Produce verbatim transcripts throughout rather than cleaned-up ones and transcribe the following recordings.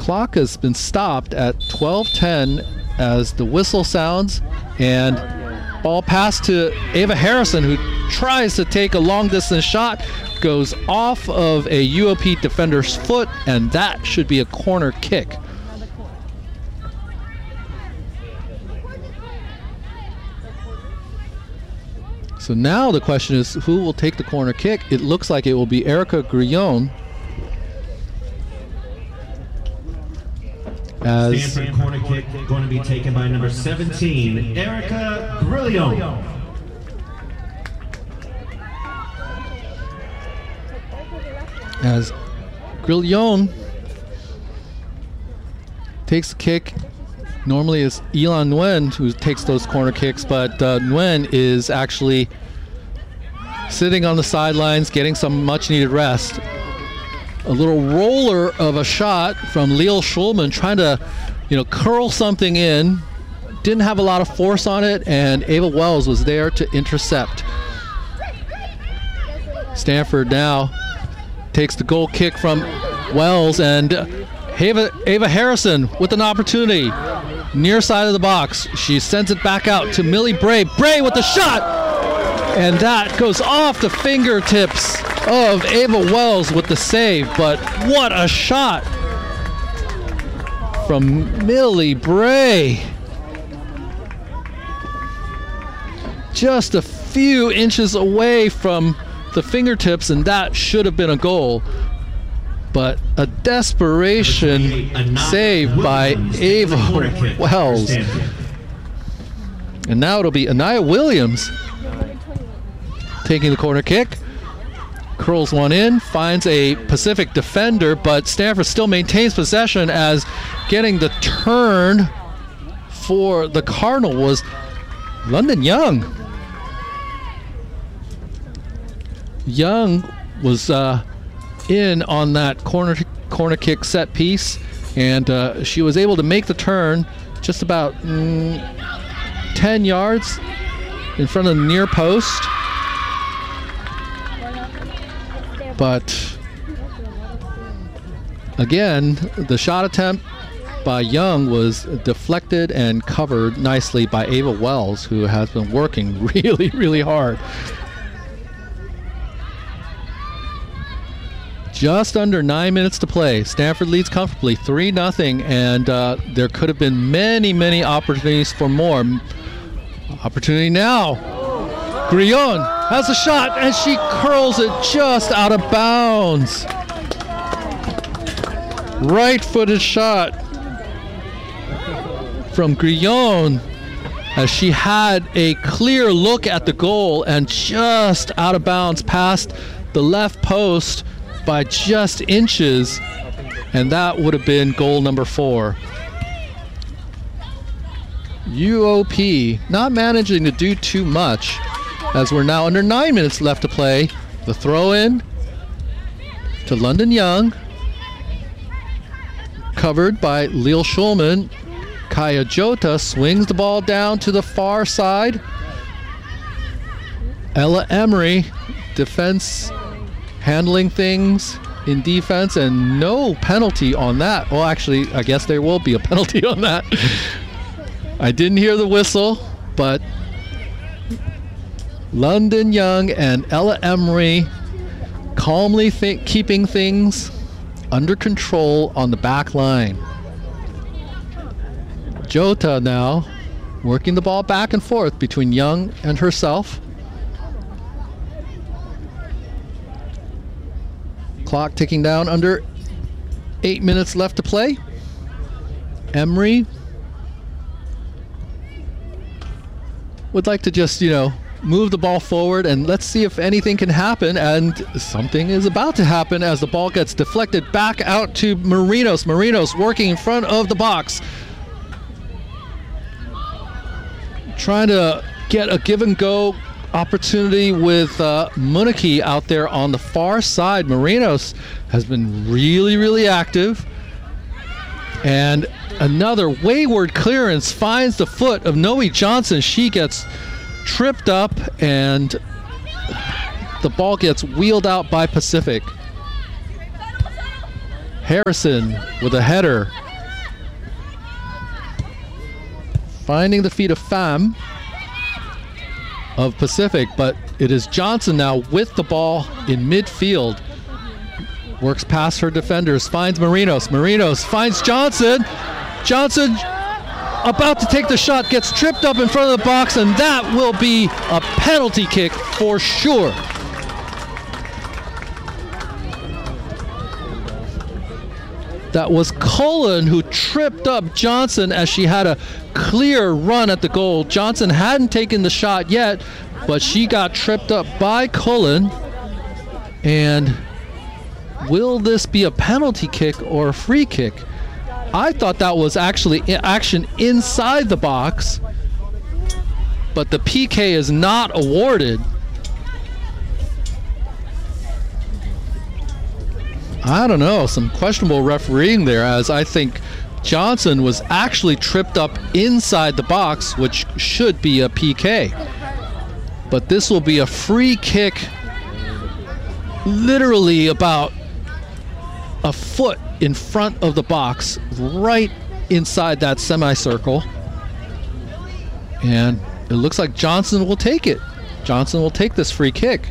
Clock has been stopped at twelve ten as the whistle sounds, and ball pass to Ava Harrison, who tries to take a long distance shot, goes off of a U O P defender's foot, and that should be a corner kick. So now the question is, who will take the corner kick? It looks like it will be Erica Grillon. As Stanford corner kick going to be taken by number seventeen, Erica Grillon. As Grillon takes the kick, normally it's Elan Nguyen who takes those corner kicks, but uh, Nguyen is actually sitting on the sidelines getting some much needed rest. A little roller of a shot from Leo Schulman, trying to, you know, curl something in. Didn't have a lot of force on it, and Ava Wells was there to intercept. Stanford now takes the goal kick from Wells, and Ava, Ava Harrison with an opportunity. Near side of the box. She sends it back out to Millie Bray. Bray with the shot! And that goes off the fingertips of Ava Wells with the save, but what a shot from Millie Bray. Just a few inches away from the fingertips, and that should have been a goal. But a desperation save by Ava Wells. And now it'll be Anaya Williams taking the corner kick. Curls one in, finds a Pacific defender, but Stanford still maintains possession, as getting the turn for the Cardinal was London Young. Young was uh, in on that corner corner kick set piece, and uh, she was able to make the turn just about mm, ten yards in front of the near post. But again, the shot attempt by Young was deflected and covered nicely by Ava Wells, who has been working really, really hard. Just under nine minutes to play. Stanford leads comfortably, three nothing, and uh, there could have been many, many opportunities for more. Opportunity now. Grillon has a shot, and she curls it just out of bounds. Right-footed shot from Grillon, as she had a clear look at the goal and just out of bounds past the left post by just inches, and that would have been goal number four. U O P not managing to do too much, as we're now under nine minutes left to play. The throw in to London Young, covered by Lil Schulman. Kaya Jota swings the ball down to the far side. Ella Emery, defense, handling things in defense, and no penalty on that. Well, actually, I guess there will be a penalty on that. I didn't hear the whistle, but London Young and Ella Emery calmly th- keeping things under control on the back line. Jota now working the ball back and forth between Young and herself. Clock ticking down, under eight minutes left to play. Emery would like to just, you know, move the ball forward, and let's see if anything can happen. And something is about to happen as the ball gets deflected back out to Marinos. Marinos working in front of the box, trying to get a give and go opportunity with uh, Munike out there on the far side. Marinos has been really, really active. And another wayward clearance finds the foot of Noe Johnson. She gets tripped up, and the ball gets wheeled out by Pacific. Harrison with a header. Finding the feet of Pham of Pacific, but it is Johnson now with the ball in midfield. Works past her defenders, finds Marinos. Marinos finds Johnson. Johnson about to take the shot, gets tripped up in front of the box, and that will be a penalty kick for sure. That was Cullen who tripped up Johnson as she had a clear run at the goal. Johnson hadn't taken the shot yet, but she got tripped up by Cullen. And will this be a penalty kick or a free kick? I thought that was actually action inside the box, but the P K is not awarded. I don't know, some questionable refereeing there, as I think Johnson was actually tripped up inside the box, which should be a P K. But this will be a free kick, literally about a foot in front of the box, right inside that semicircle. And it looks like Johnson will take it. Johnson will take this free kick.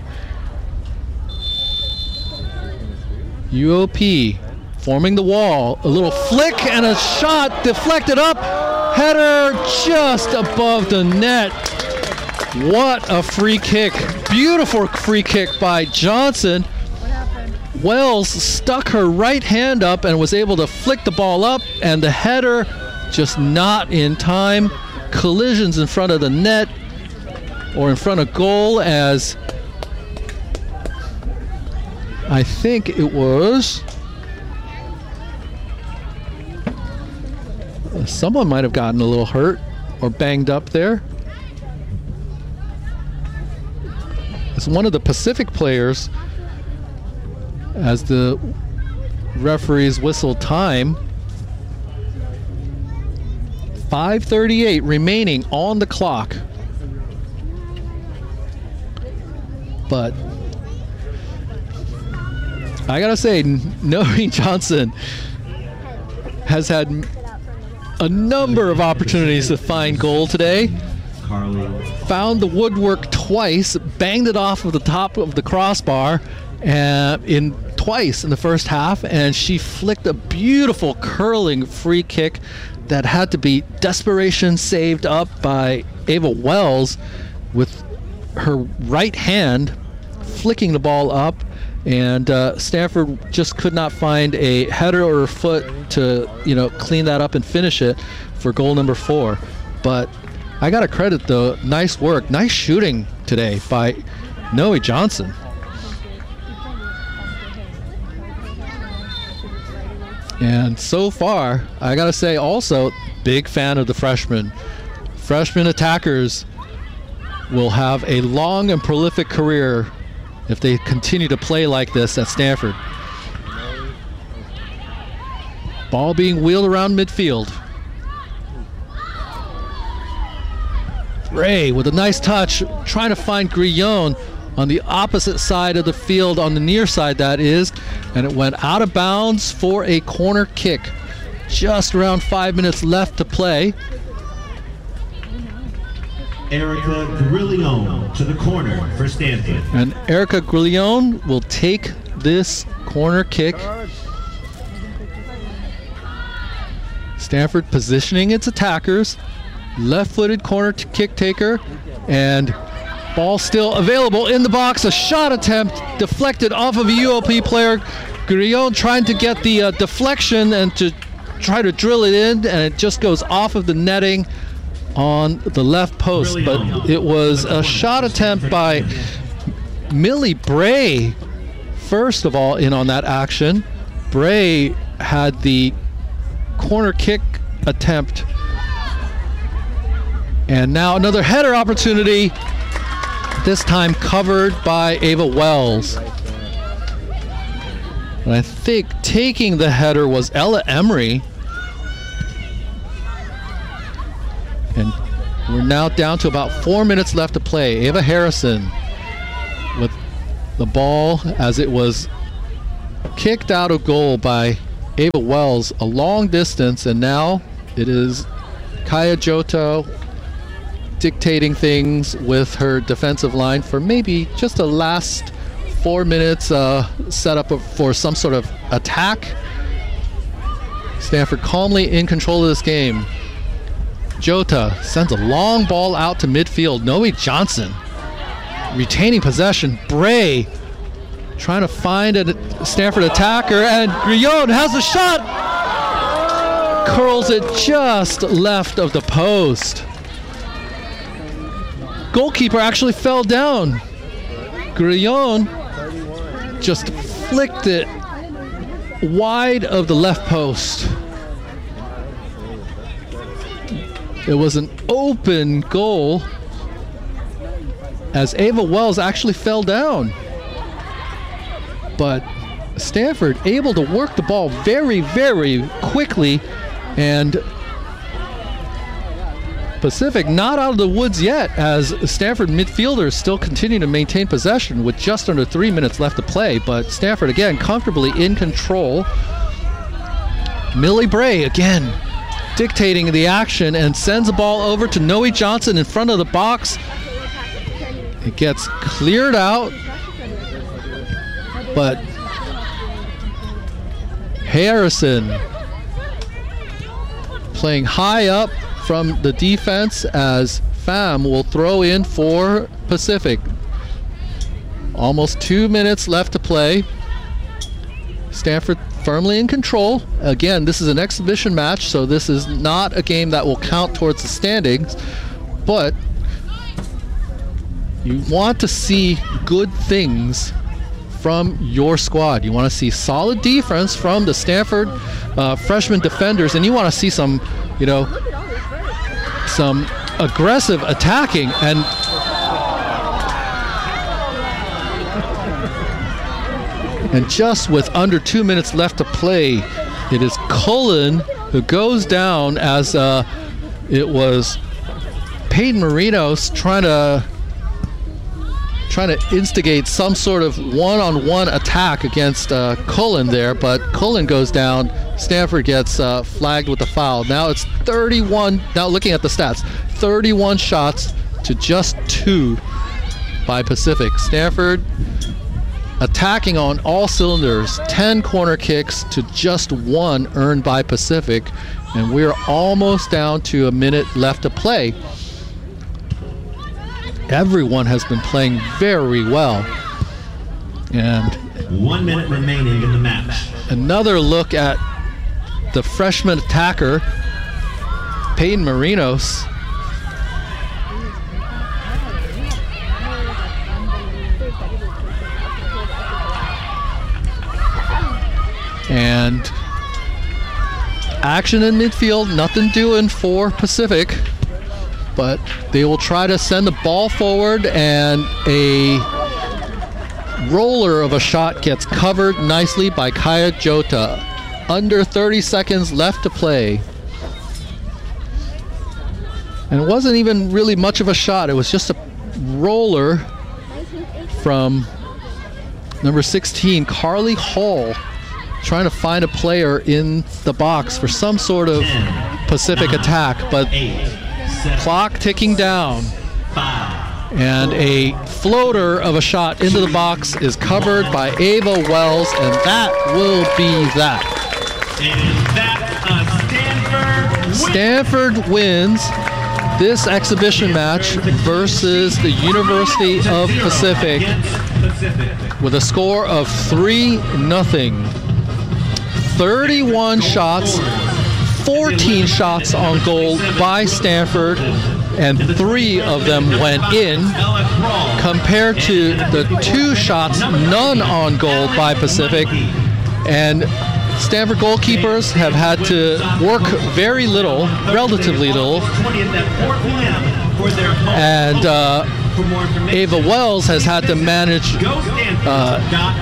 U O P forming the wall, a little flick and a shot deflected up, header just above the net. What a free kick, beautiful free kick by Johnson. Wells stuck her right hand up and was able to flick the ball up, and the header just not in time. Collisions in front of the net or in front of goal, as I think it was someone might have gotten a little hurt or banged up there. It's one of the Pacific players, as the referees whistle time. five thirty-eight remaining on the clock. But I gotta say, Noe Johnson has had a number of opportunities to find goal today. Carly. Found the woodwork twice, banged it off of the top of the crossbar uh, in twice in the first half, and she flicked a beautiful curling free kick that had to be desperation saved up by Ava Wells with her right hand flicking the ball up. And uh, Stanford just could not find a header or a foot to, you know, clean that up and finish it for goal number four. But I got to credit, though, nice work, nice shooting today by Noe Johnson. And so far, I got to say also, big fan of the freshmen. Freshman attackers will have a long and prolific career if they continue to play like this at Stanford. Ball being wheeled around midfield. Ray with a nice touch, trying to find Grillon on the opposite side of the field, on the near side that is, and it went out of bounds for a corner kick. Just around five minutes left to play. Erica Grillon to the corner for Stanford. And Erica Grillon will take this corner kick. Stanford positioning its attackers. Left-footed corner kick taker, and ball still available in the box. A shot attempt deflected off of a U O P player. Grillon trying to get the uh, deflection and to try to drill it in, and it just goes off of the netting on the left post. But it was a shot attempt by Millie Bray, first of all, in on that action. Bray had the corner kick attempt. And now another header opportunity, this time covered by Ava Wells. And I think taking the header was Ella Emery. And we're now down to about four minutes left to play. Ava Harrison with the ball as it was kicked out of goal by Ava Wells a long distance, and now it is Kaya Jota dictating things with her defensive line for maybe just a last four minutes uh, set up for some sort of attack. Stanford calmly in control of this game. Jota sends a long ball out to midfield. Noe Johnson retaining possession. Bray trying to find a Stanford attacker, and Grillon has a shot. Curls it just left of the post. Goalkeeper actually fell down. Grillon just flicked it wide of the left post. It was an open goal as Ava Wells actually fell down. But Stanford able to work the ball very, very quickly, and Pacific not out of the woods yet, as Stanford midfielders still continue to maintain possession with just under three minutes left to play. But Stanford again comfortably in control. Millie Bray again dictating the action and sends the ball over to Noe Johnson in front of the box. It gets cleared out, but Harrison playing high up from the defense as Pham will throw in for Pacific. Almost two minutes left to play. Stanford firmly in control. Again, this is an exhibition match, so this is not a game that will count towards the standings, but you want to see good things from your squad. You want to see solid defense from the Stanford uh, freshman defenders, and you want to see some, you know, some aggressive attacking. And and just with under two minutes left to play, it is Cullen who goes down, as uh, it was Peyton Marinos trying to trying to instigate some sort of one-on-one attack against uh, Cullen there, but Cullen goes down. Stanford gets uh, flagged with a foul. Now it's thirty-one, now looking at the stats, thirty-one shots to just two by Pacific. Stanford attacking on all cylinders, ten corner kicks to just one earned by Pacific, and we're almost down to a minute left to play. Everyone has been playing very well. And one minute remaining in the match. Another look at the freshman attacker, Peyton Marinos. And action in midfield, nothing doing for Pacific, but they will try to send the ball forward, and a roller of a shot gets covered nicely by Kaya Jota. Under thirty seconds left to play. And it wasn't even really much of a shot. It was just a roller from number sixteen, Carly Hall, trying to find a player in the box for some sort of ten, Pacific nine, attack, but eight, seven, clock ticking down, five, and four, a floater of a shot into the box is covered by Ava Wells, and that will be that. And that's a Stanford win. Stanford wins this exhibition match versus the University of Pacific with a score of three nothing. thirty-one shots, fourteen shots on goal by Stanford, and three of them went in, compared to the two shots, none on goal by Pacific. And Stanford goalkeepers have had to work very little, relatively little, and uh, Ava Wells has had to manage uh,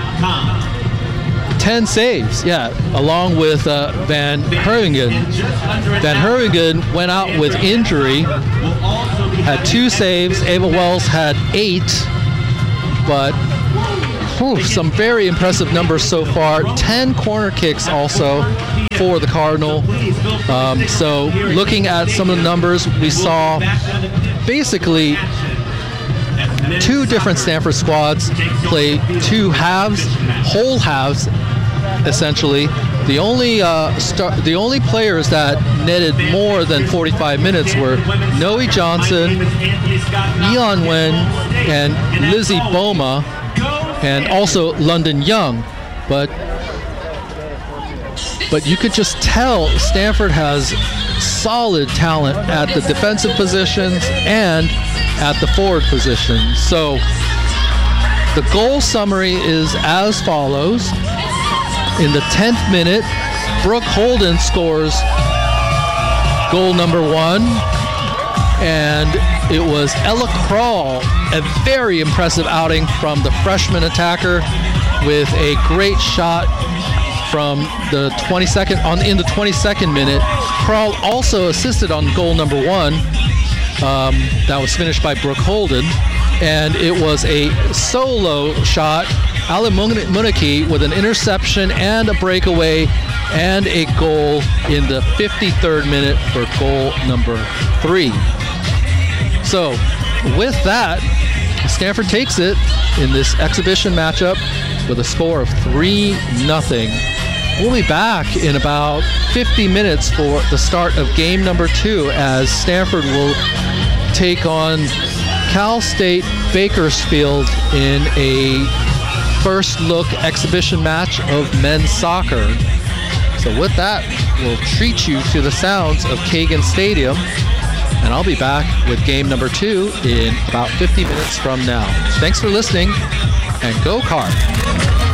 ten saves, yeah, along with uh, Van Hurringen. Van Hurringen went out with injury, had two saves. Ava Wells had eight, but whew, some very impressive numbers so far. ten corner kicks also for the Cardinal. Um, so looking at some of the numbers, we saw basically two different Stanford squads play two halves, whole halves, essentially. The only uh, star- the only players that netted more than forty-five minutes were Noe Johnson, Elon Wen, and Lizzie Boma, and also London Young. But but you could just tell Stanford has solid talent at the defensive positions and at the forward position. So the goal summary is as follows. In the tenth minute, Brooke Holden scores goal number one, and it was Ella Krall, a very impressive outing from the freshman attacker with a great shot from the twenty-second on in the twenty-second minute. Krall also assisted on goal number one. Um, that was finished by Brooke Holden, and it was a solo shot. Ali Muniki with an interception and a breakaway and a goal in the fifty-third minute for goal number three. So with that, Stanford takes it in this exhibition matchup with a score of three nothing. We'll be back in about fifty minutes for the start of game number two as Stanford will take on Cal State Bakersfield in a first look exhibition match of men's soccer. So with that, we'll treat you to the sounds of Kagan Stadium, and I'll be back with game number two in about fifty minutes from now. Thanks for listening, and go Card!